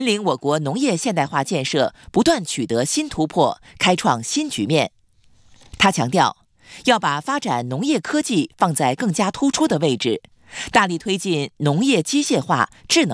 领我国农业现代化建设不断取得新突破，开创新局面。他强调，要把发展农业科技放在更加突出的位置，大力推进农业机械化、智能